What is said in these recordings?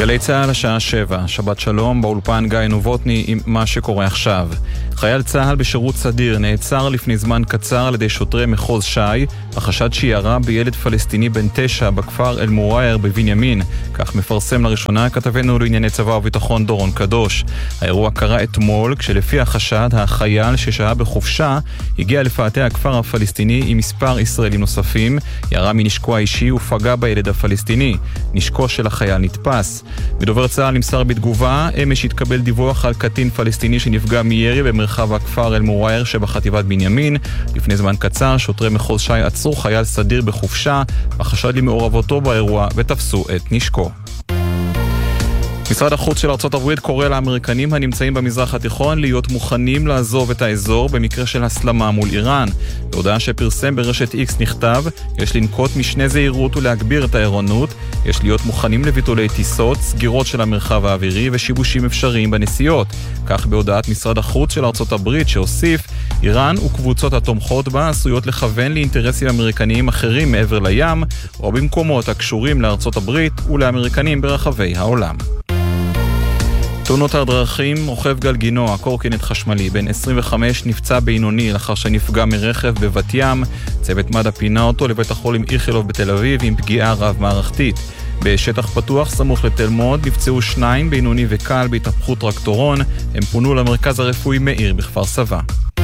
גלי צהל השעה 7, שבת שלום, באולפן גיא נובוטני עם מה שקורה עכשיו. חייל צהל בשירות סדיר נעצר לפני זמן קצר על ידי שוטרי מחוז שי, החשד שירה בילד פלסטיני בן 9 בכפר אל-מוע'ייר בבנימין, כך מפרסם לראשונה כתבנו לענייני צבא וביטחון דורון קדוש. האירוע קרה אתמול, כשלפי החשד החייל ששהה בחופשה הגיע לפאתי הכפר הפלסטיני עם מספר ישראלים נוספים, ירה מנשקו האישי ופגע בילד הפלסטיני. נשקו של החייל נתפס. בדובר צה"ל נמסר בתגובה, אמש התקבל דיווח על קטין פלסטיני שנפגע מירי במרחב הכפר אל-מוע'ייר שבחטיבת בנימין. לפני זמן קצר שוטרי מחוז שי עצרו חייל סדיר בחופשה בחשד למעורבותו באירוע ותפסו את נשקו. משרד החוץ של ארצות הברית קורא לאמריקנים הנמצאים במזרח התיכון להיות מוכנים לעזוב את האזור במקרה של הסלמה מול איראן. בהודעה שפרסם ברשת X נכתב, יש לנקוט משנה זהירות ולהגביר את הערנות, יש להיות מוכנים לביטולי טיסות, סגירות של המרחב האווירי ושיבושים אפשריים בנסיעות. כך בהודעת משרד החוץ של ארצות הברית שהוסיף, איראן וקבוצות התומכות בה עשויות לכוון לאינטרסים אמריקניים אחרים מעבר לים, או במקומות הקשורים לארצות הברית ולאמריקנים ברחבי העולם. תאונות הדרכים, רוכב גלגינוע, קורקינט חשמלי, בן 25 נפצע בינוני לאחר שנפגע מרכב בבת ים. צוות מד"א פינה אותו לבית החולים איכילוב בתל אביב עם פגיעה רב-מערכתית. בשטח פתוח סמוך לתל מונד נפצעו 2 בינוני וקל בהתהפכות טרקטורון. הם פונו למרכז הרפואי מאיר בכפר סבא.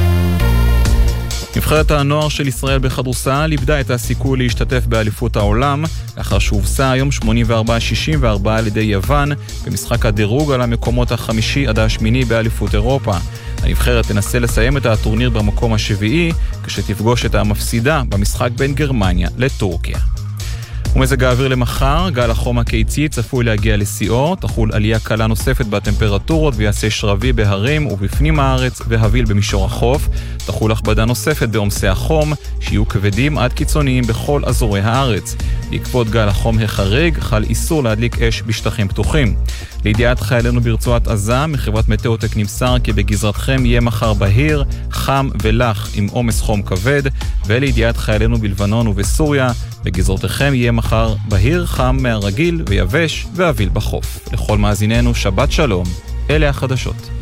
נבחרת הנוער של ישראל בכדורסל איבדה את הסיכוי להשתתף באליפות העולם לאחר שהובסה היום 84-64 על ידי יוון במשחק הדירוג על המקומות החמישי עד השמיני באליפות אירופה. הנבחרת תנסה לסיים את הטורניר במקום השביעי כשתפגוש את המפסידה במשחק בין גרמניה לטורקיה. ומזג האוויר למחר, גל החום הקיצי צפוי להגיע לשיאו, תחול עלייה קלה נוספת בטמפרטורות ויעשה שרבי בהרים ובפנים הארץ והביל במישור החוף. תחול הכבדה נוספת בעומסי החום, שיהיו כבדים עד קיצוניים בכל אזורי הארץ. בעקבות גל החום החריג, חל איסור להדליק אש בשטחים פתוחים. לידיעת חיילינו ברצועת עזה, מחברת מטאוטק נמסר כי בגזרתכם יהיה מחר בהיר, חם ולח עם עומס חום כבד, ולידיעת חיילינו בלבנון ובסוריה, בגזרותיכם יהיה מחר בהיר, חם מהרגיל ויבש ואביל בחוף. לכל מאזיננו, שבת שלום, אלה החדשות.